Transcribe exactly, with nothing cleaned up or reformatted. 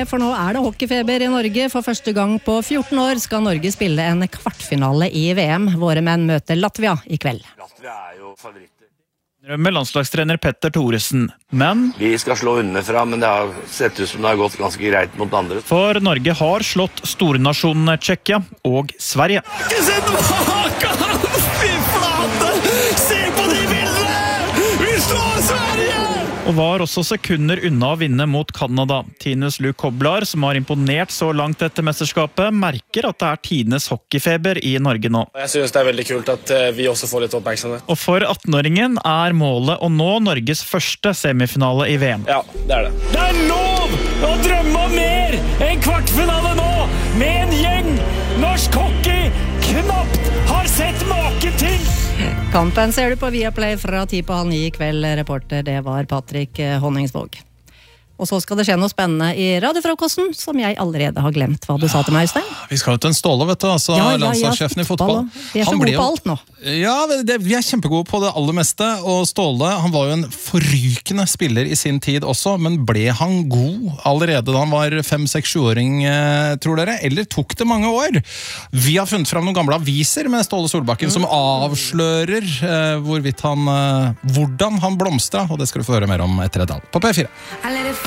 for nå er det hockeyfeber i Norge. For første gang på fjorten år skal Norge spille en kvartfinale i V M. Våre menn møter Latvia i kveld. Latvia er jo favoritter. Med landslagstrener Petter Thoresen, men Vi skal slå underfra, men det har sett ut som det har gått ganske greit mot andre. For Norge har slått stornasjonene Tsjekkia og Sverige. Ikke sett maken! Fy flate! Se på de bildene! Vi slår Sverige! Og var også sekunder unna å vinne mot Kanada. Tines Luke Koblar, som har imponert så langt etter mesterskapet, merker at det er tidenes hockeyfeber i Norge nå. Jeg synes det er veldig kult at vi også får litt oppmerksomhet. Og for attenåringen er målet å nå Norges første semifinale i V M. Ja, det er det. Det er lov å drømme om mer enn kvartfinale nå, med en gjeng norsk hockey knapt har sett maken til. Kampen ser du på Viaplay fra ti på halv ni i kveld. Reporter, det var Patrick Honningsvåg. Og så skal det skje noe spennende i radiofrokosten, som jeg allerede har glemt hva du sa til meg, Øystein. Vi skal jo til en Ståle, vet du, altså Ja, ja, ja, landslagssjefen i fotball. Vi er så Han gode blir jo- på alt nå. Ja, det, vi er kjempegode på det aller meste, og Ståle, han var jo en forrykende spiller i sin tid også, men ble han god allerede da han var fem seks sju-åring, eh, tror dere? Eller tok det mange år? Vi har funnet fram noen gamle aviser med Ståle Solbakken som avslører eh, hvorvidt han, eh, hvordan han blomstra, og det skal du få høre mer om etter et dag på P fire.